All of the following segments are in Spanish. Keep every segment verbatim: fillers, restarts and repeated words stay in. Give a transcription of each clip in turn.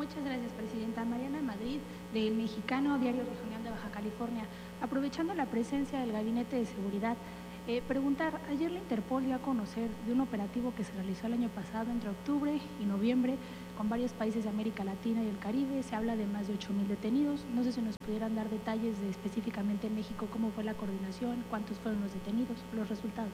Muchas gracias, Presidenta. Mariana Madrid, del Mexicano, Diario Regional de Baja California. Aprovechando la presencia del Gabinete de Seguridad, eh, preguntar, ayer la Interpol dio a conocer de un operativo que se realizó el año pasado entre octubre y noviembre con varios países de América Latina y el Caribe. Se habla de más de ocho mil detenidos. No sé si nos pudieran dar detalles de específicamente en México cómo fue la coordinación, cuántos fueron los detenidos, los resultados.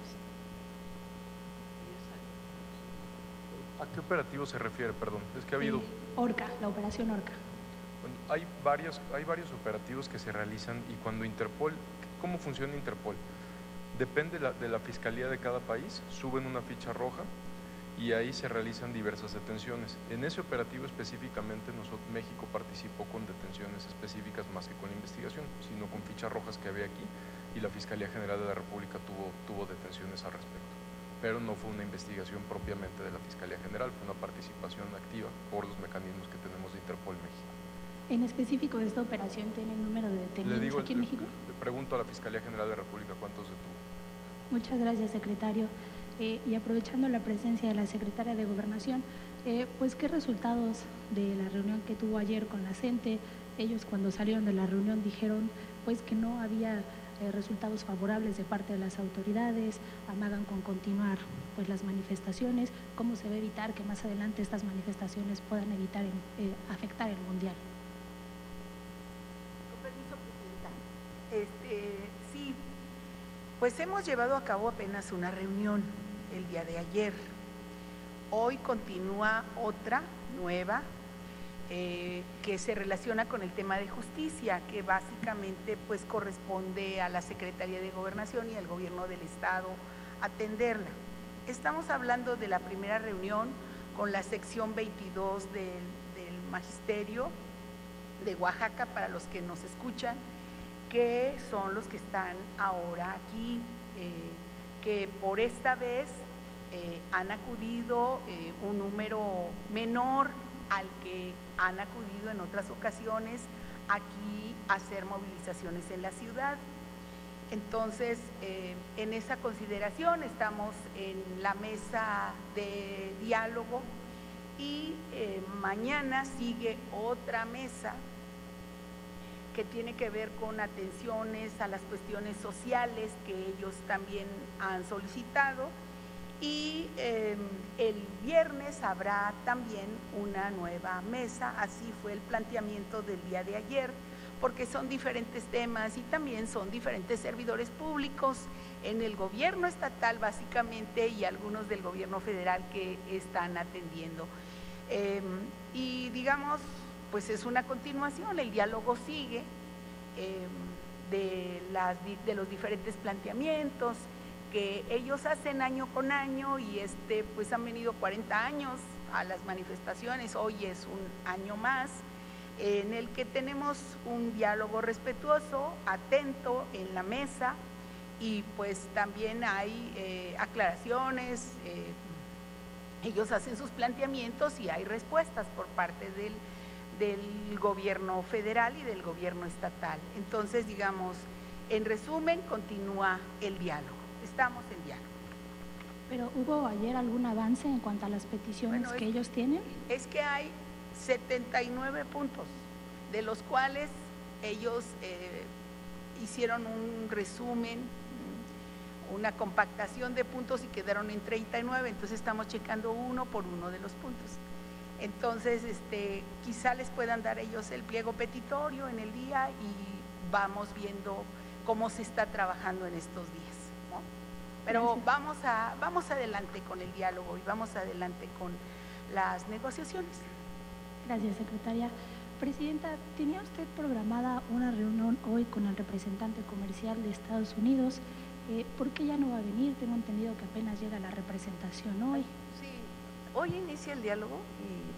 ¿A qué operativo se refiere? Perdón, es que ha habido… Eh, Orca, la operación Orca. Bueno, hay, varios, hay varios operativos que se realizan y cuando Interpol… ¿Cómo funciona Interpol? Depende la, de la fiscalía de cada país, suben una ficha roja y ahí se realizan diversas detenciones. En ese operativo específicamente nosotros, México participó con detenciones específicas más que con investigación, sino con fichas rojas que había aquí y la Fiscalía General de la República tuvo, tuvo detenciones al respecto. Pero no fue una investigación propiamente de la Fiscalía General, fue una participación activa por los mecanismos que tenemos de Interpol México. En específico, ¿esta operación tiene el número de detenidos le digo, aquí en le, México? Le pregunto a la Fiscalía General de la República cuántos detuvo. Muchas gracias, secretario. Eh, y aprovechando la presencia de la secretaria de Gobernación, eh, pues ¿qué resultados de la reunión que tuvo ayer con la CENTE? Ellos cuando salieron de la reunión dijeron pues que no había eh, resultados favorables de parte de las autoridades, amagan con continuar pues las manifestaciones. ¿Cómo se va a evitar que más adelante estas manifestaciones puedan evitar eh, afectar el Mundial? Con permiso, Presidenta. Este, sí, pues hemos llevado a cabo apenas una reunión el día de ayer. Hoy continúa otra nueva eh, que se relaciona con el tema de justicia, que básicamente pues corresponde a la Secretaría de Gobernación y al Gobierno del Estado atenderla. Estamos hablando de la primera reunión con la sección veintidós del, del Magisterio de Oaxaca, para los que nos escuchan, que son los que están ahora aquí, eh, que por esta vez eh, han acudido eh, un número menor al que han acudido en otras ocasiones aquí a hacer movilizaciones en la ciudad. Entonces, eh, en esa consideración estamos en la mesa de diálogo y eh, mañana sigue otra mesa que tiene que ver con atenciones a las cuestiones sociales que ellos también han solicitado, y eh, el viernes habrá también una nueva mesa. Así fue el planteamiento del día de ayer, porque son diferentes temas y también son diferentes servidores públicos en el gobierno estatal básicamente y algunos del gobierno federal que están atendiendo. Eh, y digamos, pues es una continuación, el diálogo sigue eh, de, las, de los diferentes planteamientos que ellos hacen año con año, y este pues han venido cuarenta años a las manifestaciones. Hoy es un año más en el que tenemos un diálogo respetuoso, atento en la mesa, y pues también hay eh, aclaraciones, eh, ellos hacen sus planteamientos y hay respuestas por parte del, del gobierno federal y del gobierno estatal. Entonces, digamos, en resumen, continúa el diálogo, estamos en diálogo. ¿Pero hubo ayer algún avance en cuanto a las peticiones bueno, que es, ellos tienen? Es que hay setenta y nueve puntos, de los cuales ellos eh, hicieron un resumen, una compactación de puntos y quedaron en treinta y nueve, entonces estamos checando uno por uno de los puntos. Entonces, este, quizá les puedan dar ellos el pliego petitorio en el día y vamos viendo cómo se está trabajando en estos días, ¿no? Pero vamos, a, vamos adelante con el diálogo y vamos adelante con las negociaciones. Gracias, secretaria. Presidenta, ¿tenía usted programada una reunión hoy con el representante comercial de Estados Unidos? Eh, ¿Por qué ya no va a venir? Tengo entendido que apenas llega la representación hoy. Sí, hoy inicia el diálogo y